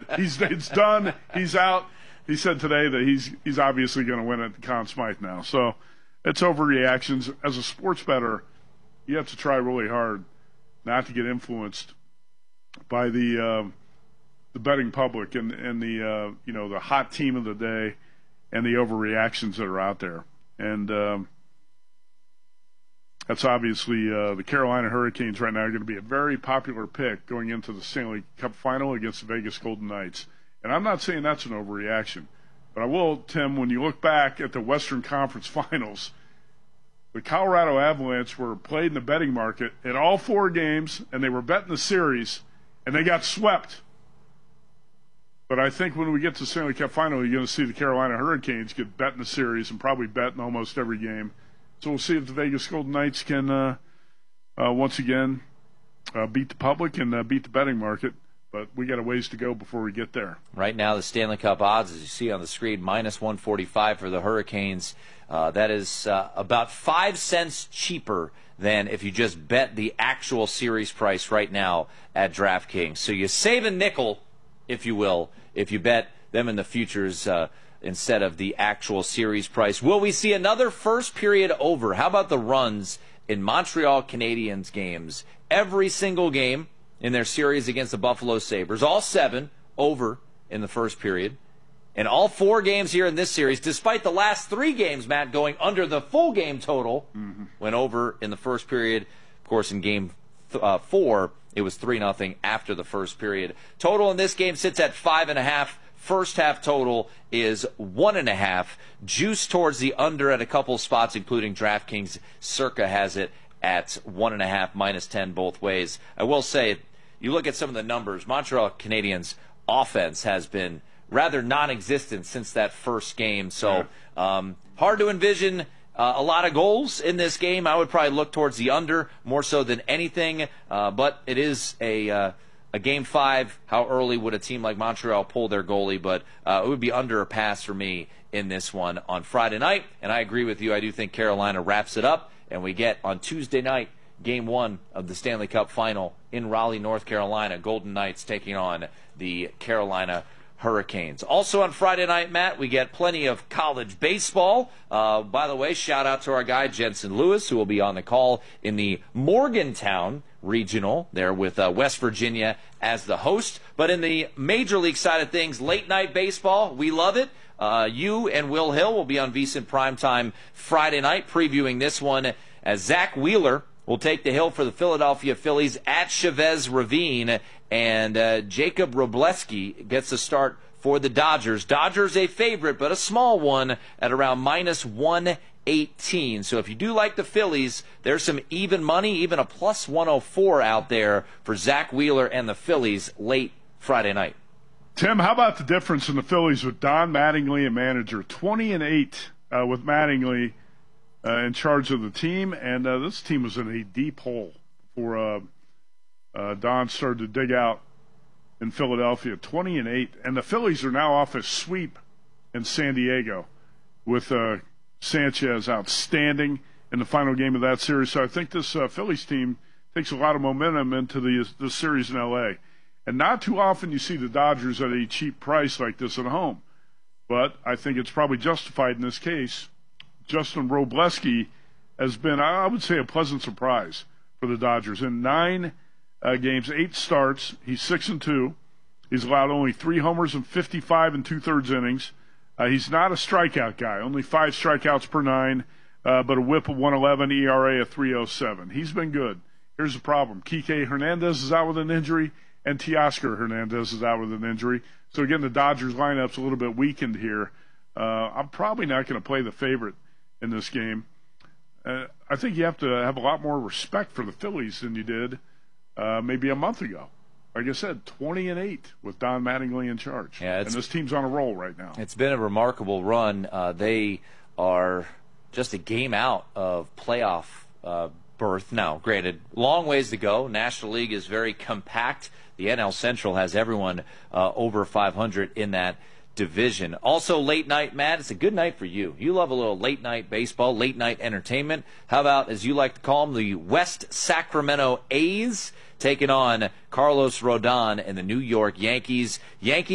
It's done. He's out. He said today that he's obviously going to win at the Conn Smythe now. So it's overreactions. As a sports bettor, you have to try really hard not to get influenced by the betting public and the the hot team of the day and the overreactions that are out there. And that's obviously the Carolina Hurricanes right now are going to be a very popular pick going into the Stanley Cup final against the Vegas Golden Knights. And I'm not saying that's an overreaction. But I will, Tim, when you look back at the Western Conference Finals, the Colorado Avalanche were played in the betting market in all 4 games, and they were betting the series, and they got swept. But I think when we get to the Stanley Cup final, you're going to see the Carolina Hurricanes get bet in the series and probably bet in almost every game. So we'll see if the Vegas Golden Knights can once again beat the public and beat the betting market. But we got a ways to go before we get there. Right now, the Stanley Cup odds, as you see on the screen, minus 145 for the Hurricanes. That is about 5 cents cheaper than if you just bet the actual series price right now at DraftKings. So you save a nickel, if you will, if you bet them in the futures instead of the actual series price. Will we see another first period over? How about the runs in Montreal Canadiens games? Every single game in their series against the Buffalo Sabres, all 7 over in the first period. And all 4 games here in this series, despite the last 3 games, Matt, going under the full game total, went over in the first period. Of course, in game 4, it was 3-0 after the first period. Total in this game sits at 5.5. First half total is 1.5. Juice towards the under at a couple spots, including DraftKings. Circa has it at 1.5, minus 10 both ways. I will say, you look at some of the numbers, Montreal Canadiens' offense has been rather non-existent since that first game. So hard to envision a lot of goals in this game. I would probably look towards the under more so than anything. But it is a Game 5. How early would a team like Montreal pull their goalie? But it would be under a pass for me in this one on Friday night. And I agree with you. I do think Carolina wraps it up. And we get on Tuesday night, Game 1 of the Stanley Cup Final in Raleigh, North Carolina. Golden Knights taking on the Carolina Hurricanes. Also on Friday night, Matt, we get plenty of college baseball. By the way, shout out to our guy, Jensen Lewis, who will be on the call in the Morgantown Regional there with West Virginia as the host. But in the Major League side of things, late night baseball, we love it. You and Will Hill will be on VSiN Primetime Friday night previewing this one as Zach Wheeler will take the hill for the Philadelphia Phillies at Chavez Ravine, and Jacob Robleski gets the start for the Dodgers. Dodgers a favorite, but a small one at around minus 118. So if you do like the Phillies, there's some even money, even a plus 104 out there for Zach Wheeler and the Phillies late Friday night. Tim, how about the difference in the Phillies with Don Mattingly, a manager, 20-8 with Mattingly in charge of the team, and this team was in a deep hole before Don started to dig out in Philadelphia, 20-8, and the Phillies are now off a sweep in San Diego with Sanchez outstanding in the final game of that series. So I think this Phillies team takes a lot of momentum into the series in L.A., and not too often you see the Dodgers at a cheap price like this at home. But I think it's probably justified in this case. Justin Robleski has been, I would say, a pleasant surprise for the Dodgers. In 9 games, 8 starts, he's 6-2. He's allowed only 3 homers and 55 2/3 innings. He's not a strikeout guy, only 5 strikeouts per 9, but a whip of 111, ERA of 3.07. He's been good. Here's the problem. Kike Hernandez is out with an injury, and Teoscar Hernandez is out with an injury. So, again, the Dodgers lineup's a little bit weakened here. I'm probably not going to play the favorite in this game. I think you have to have a lot more respect for the Phillies than you did maybe a month ago. Like I said, 20-8 with Don Mattingly in charge. Yeah, and this team's on a roll right now. It's been a remarkable run. They are just a game out of playoff berth. Now, granted, long ways to go. National League is very compact. The NL Central has everyone over 500 in that division. Also, late night, Matt, it's a good night for you. You love a little late night baseball, late night entertainment. How about, as you like to call them, the West Sacramento A's taking on Carlos Rodon and the New York Yankees.